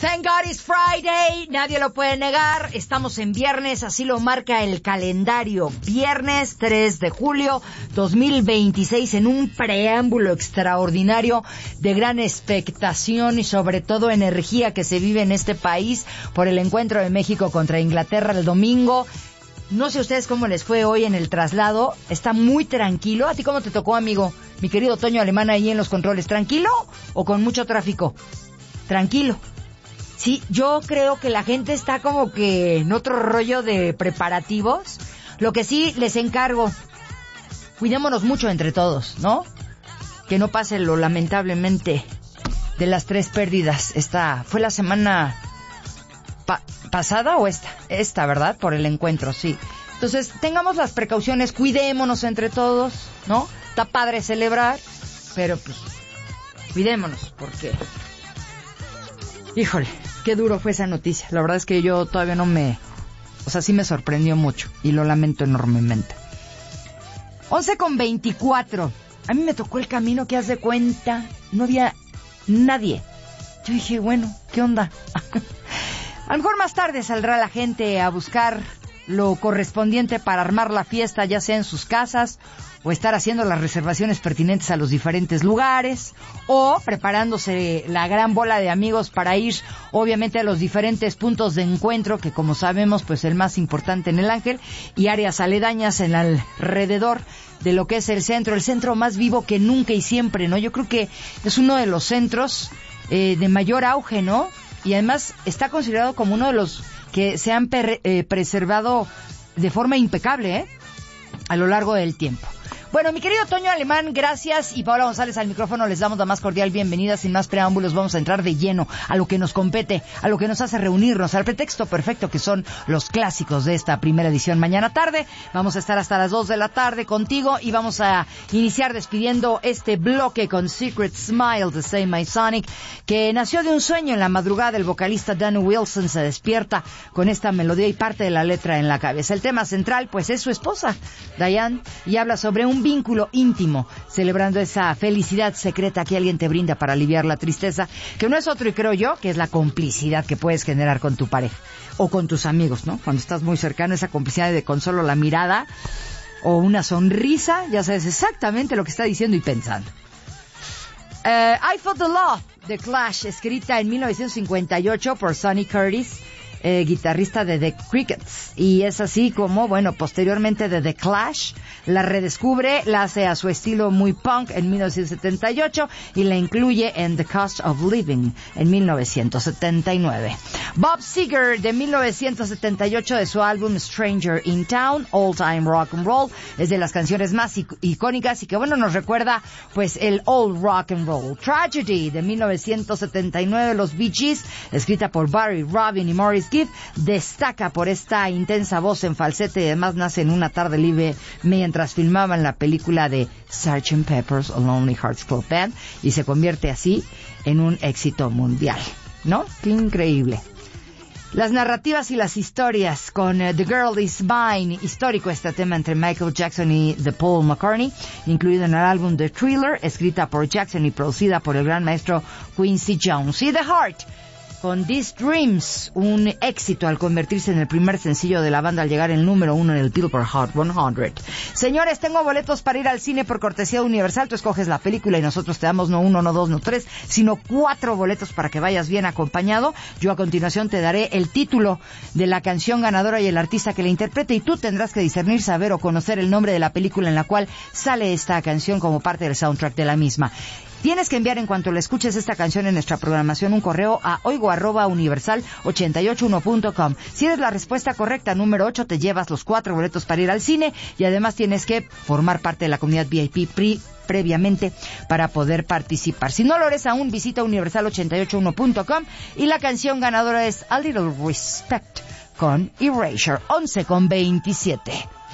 Thank God it's Friday, nadie lo puede negar, estamos en viernes, así lo marca el calendario, viernes 3 de julio 2026, en un preámbulo extraordinario de gran expectación y sobre todo energía que se vive en este país por el encuentro de México contra Inglaterra el domingo. No sé ustedes cómo les fue hoy en el traslado, está muy tranquilo. ¿A ti cómo te tocó, amigo? Mi querido Toño Alemán ahí en los controles, ¿tranquilo o con mucho tráfico? Tranquilo. Sí, yo creo que la gente está como que en otro rollo de preparativos. Lo que sí les encargo, cuidémonos mucho entre todos, ¿no? Que no pase lo lamentablemente de las 3 pérdidas. Esta fue la semana pasada o esta, ¿verdad? Por el encuentro, sí. Entonces, tengamos las precauciones, cuidémonos entre todos, ¿no? Está padre celebrar, pero pues cuidémonos porque... Híjole, qué duro fue esa noticia. La verdad es que yo todavía no me... O sea, sí me sorprendió mucho y lo lamento enormemente. 11:24. A mí me tocó el camino que haz de cuenta. No había nadie. Yo dije, bueno, ¿qué onda? A lo mejor más tarde saldrá la gente a buscar lo correspondiente para armar la fiesta, ya sea en sus casas o estar haciendo las reservaciones pertinentes a los diferentes lugares, o preparándose la gran bola de amigos para ir, obviamente, a los diferentes puntos de encuentro, que como sabemos, pues el más importante en el Ángel, y áreas aledañas en alrededor de lo que es el centro más vivo que nunca y siempre, ¿no? Yo creo que es uno de los centros de mayor auge, ¿no? Y además está considerado como uno de los que se han preservado de forma impecable, a lo largo del tiempo. Bueno, mi querido Toño Alemán, gracias, y Paola González al micrófono, les damos la más cordial bienvenida. Sin más preámbulos, vamos a entrar de lleno a lo que nos compete, a lo que nos hace reunirnos, al pretexto perfecto que son los clásicos de esta primera edición. Mañana tarde vamos a estar hasta las 2 de la tarde contigo y vamos a iniciar despidiendo este bloque con Secret Smile de Say My Sonic, que nació de un sueño en la madrugada. El vocalista Dan Wilson se despierta con esta melodía y parte de la letra en la cabeza. El tema central, pues, es su esposa, Diane, y habla sobre un vínculo íntimo, celebrando esa felicidad secreta que alguien te brinda para aliviar la tristeza, que no es otro, y creo yo, que es la complicidad que puedes generar con tu pareja o con tus amigos, ¿no? Cuando estás muy cercano, esa complicidad de con solo la mirada o una sonrisa, ya sabes exactamente lo que está diciendo y pensando. I Fought the Law, The Clash, escrita en 1958 por Sonny Curtis, guitarrista de The Crickets, y es así como, bueno, posteriormente de The Clash la redescubre, la hace a su estilo muy punk en 1978 y la incluye en The Cost of Living en 1979. Bob Seger, de 1978, de su álbum Stranger in Town, All Time Rock and Roll, es de las canciones más icónicas y que, bueno, nos recuerda pues el old rock and roll. Tragedy, de 1979, los Bee Gees, escrita por Barry, Robin y Morris Gibb, destaca por esta intensa voz en falsete y además nace en una tarde libre mientras filmaban la película de Sgt. Pepper's Lonely Hearts Club Band y se convierte así en un éxito mundial, ¿no? ¡Qué increíble! Las narrativas y las historias con The Girl Is Mine, histórico este tema entre Michael Jackson y The Paul McCartney, incluido en el álbum The Thriller, escrita por Jackson y producida por el gran maestro Quincy Jones. Y The Heart, con These Dreams, un éxito al convertirse en el primer sencillo de la banda al llegar el número 1 en el Billboard Hot 100. Señores, tengo boletos para ir al cine por cortesía de Universal. Tú escoges la película y nosotros te damos no 1, no 2, no 3, sino 4 boletos para que vayas bien acompañado. Yo a continuación te daré el título de la canción ganadora y el artista que la interprete, y tú tendrás que discernir, saber o conocer el nombre de la película en la cual sale esta canción como parte del soundtrack de la misma. Tienes que enviar, en cuanto le escuches esta canción en nuestra programación, un correo a oigo@universal881.com. Si eres la respuesta correcta, número 8, te llevas los 4 boletos para ir al cine, y además tienes que formar parte de la comunidad VIP previamente para poder participar. Si no lo eres aún, visita universal881.com y la canción ganadora es A Little Respect con Erasure. 11:27.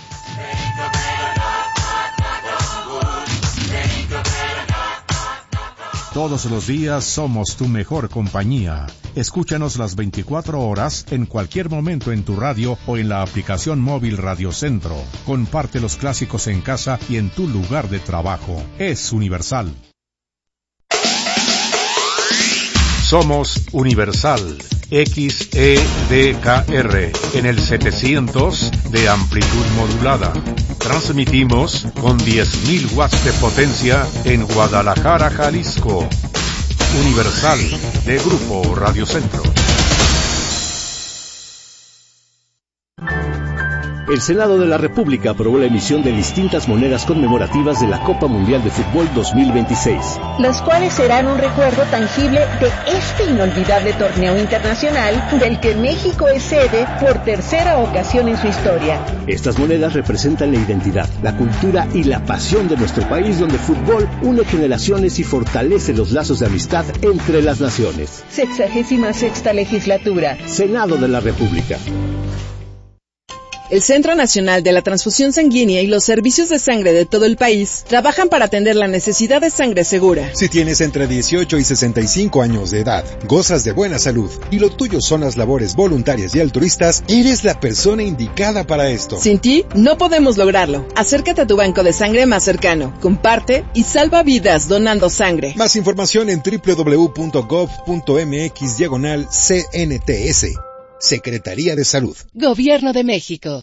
Todos los días somos tu mejor compañía. Escúchanos las 24 horas, en cualquier momento en tu radio o en la aplicación móvil Radio Centro. Comparte los clásicos en casa y en tu lugar de trabajo. Es Universal. Somos Universal XEDKR en el 700 de amplitud modulada. Transmitimos con 10.000 watts de potencia en Guadalajara, Jalisco. Universal de Grupo Radio Centro. El Senado de la República aprobó la emisión de distintas monedas conmemorativas de la Copa Mundial de Fútbol 2026. Las cuales serán un recuerdo tangible de este inolvidable torneo internacional del que México es sede por tercera ocasión en su historia. Estas monedas representan la identidad, la cultura y la pasión de nuestro país, donde el fútbol une generaciones y fortalece los lazos de amistad entre las naciones. 66ª legislatura. Senado de la República. El Centro Nacional de la Transfusión Sanguínea y los servicios de sangre de todo el país trabajan para atender la necesidad de sangre segura. Si tienes entre 18 y 65 años de edad, gozas de buena salud y lo tuyo son las labores voluntarias y altruistas, eres la persona indicada para esto. Sin ti, no podemos lograrlo. Acércate a tu banco de sangre más cercano, comparte y salva vidas donando sangre. Más información en www.gov.mx/CNTS. Secretaría de Salud. Gobierno de México.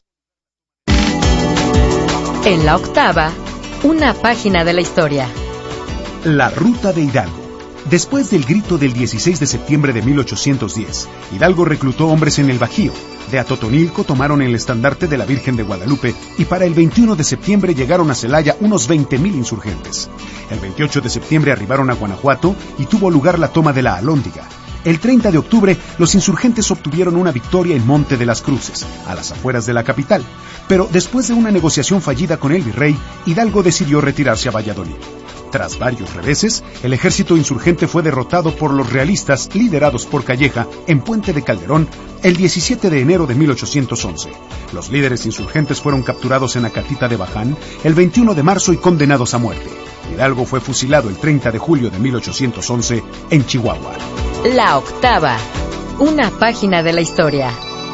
En la octava, una página de la historia. La Ruta de Hidalgo. Después del grito del 16 de septiembre de 1810, Hidalgo reclutó hombres en el Bajío. De Atotonilco tomaron el estandarte de la Virgen de Guadalupe y para el 21 de septiembre llegaron a Celaya unos 20,000 insurgentes. El 28 de septiembre arribaron a Guanajuato y tuvo lugar la toma de la Alhóndiga. El 30 de octubre, los insurgentes obtuvieron una victoria en Monte de las Cruces, a las afueras de la capital. Pero después de una negociación fallida con el virrey, Hidalgo decidió retirarse a Valladolid. Tras varios reveses, el ejército insurgente fue derrotado por los realistas liderados por Calleja en Puente de Calderón el 17 de enero de 1811. Los líderes insurgentes fueron capturados en Acatita de Baján el 21 de marzo y condenados a muerte. Hidalgo fue fusilado el 30 de julio de 1811 en Chihuahua. La octava, una página de la historia.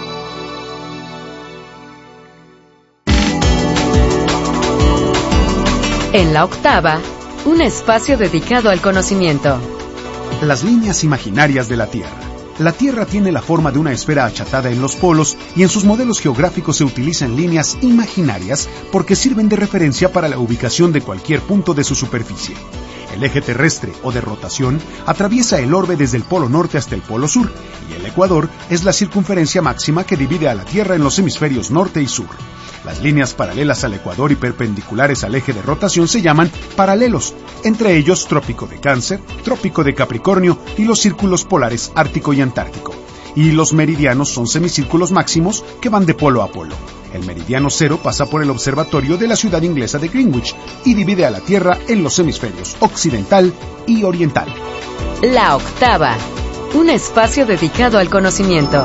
En la octava, un espacio dedicado al conocimiento. Las líneas imaginarias de la Tierra. La Tierra tiene la forma de una esfera achatada en los polos y en sus modelos geográficos se utilizan líneas imaginarias porque sirven de referencia para la ubicación de cualquier punto de su superficie. El eje terrestre o de rotación atraviesa el orbe desde el polo norte hasta el polo sur y el ecuador es la circunferencia máxima que divide a la Tierra en los hemisferios norte y sur. Las líneas paralelas al ecuador y perpendiculares al eje de rotación se llaman paralelos, entre ellos Trópico de Cáncer, Trópico de Capricornio y los círculos polares Ártico y Antártico. Y los meridianos son semicírculos máximos que van de polo a polo. El meridiano cero pasa por el observatorio de la ciudad inglesa de Greenwich y divide a la Tierra en los hemisferios occidental y oriental. La octava, un espacio dedicado al conocimiento.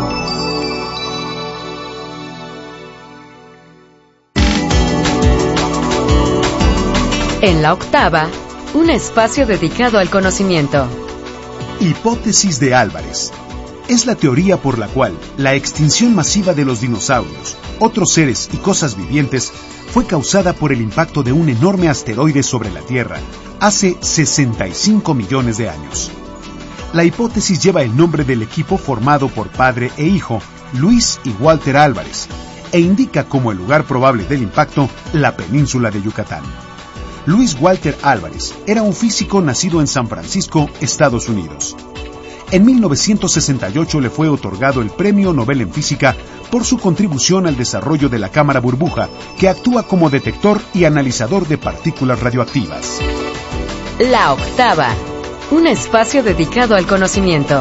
En la octava, un espacio dedicado al conocimiento. Hipótesis de Álvarez. Es la teoría por la cual la extinción masiva de los dinosaurios, otros seres y cosas vivientes fue causada por el impacto de un enorme asteroide sobre la Tierra hace 65 millones de años. La hipótesis lleva el nombre del equipo formado por padre e hijo, Luis y Walter Álvarez, e indica como el lugar probable del impacto la península de Yucatán. Luis Walter Álvarez era un físico nacido en San Francisco, Estados Unidos. En 1968 le fue otorgado el Premio Nobel en Física por su contribución al desarrollo de la cámara burbuja, que actúa como detector y analizador de partículas radioactivas. La octava, un espacio dedicado al conocimiento.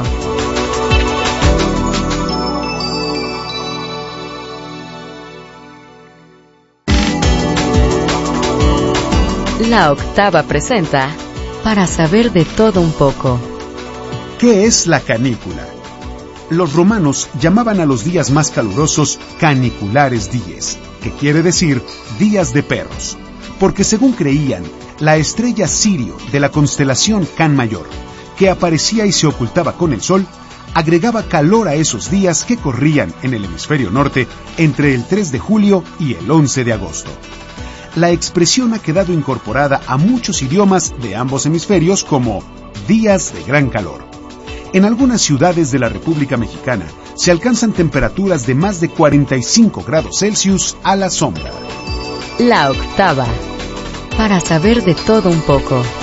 La octava presenta Para saber de todo un poco. ¿Qué es la canícula? Los romanos llamaban a los días más calurosos caniculares dies, que quiere decir días de perros, porque según creían, la estrella Sirio de la constelación Can Mayor, que aparecía y se ocultaba con el sol, agregaba calor a esos días que corrían en el hemisferio norte entre el 3 de julio y el 11 de agosto. La expresión ha quedado incorporada a muchos idiomas de ambos hemisferios como días de gran calor. En algunas ciudades de la República Mexicana se alcanzan temperaturas de más de 45 grados Celsius a la sombra. La Octava, para saber de todo un poco.